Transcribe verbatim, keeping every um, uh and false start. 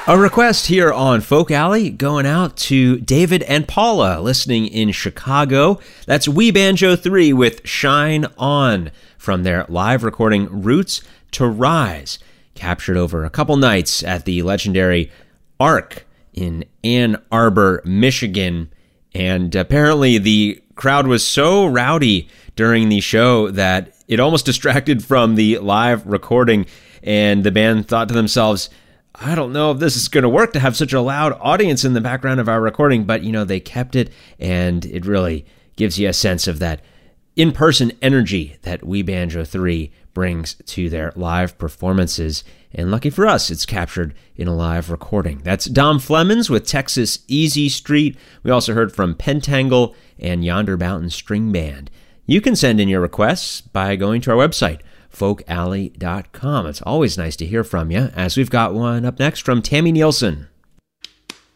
A request here on Folk Alley going out to David and Paula listening in Chicago. That's We Banjo three with Shine On from their live recording Roots to Rise, captured over a couple nights at the legendary Ark in Ann Arbor, Michigan. And apparently the crowd was so rowdy during the show that it almost distracted from the live recording, and the band thought to themselves, I don't know if this is going to work to have such a loud audience in the background of our recording, but, you know, they kept it, and it really gives you a sense of that in-person energy that We Banjo three brings to their live performances. And lucky for us, it's captured in a live recording. That's Dom Flemons with Texas Easy Street. We also heard from Pentangle and Yonder Mountain String Band. You can send in your requests by going to our website, folk alley dot com. It's always nice to hear from you, as we've got one up next from Tammy Nielsen.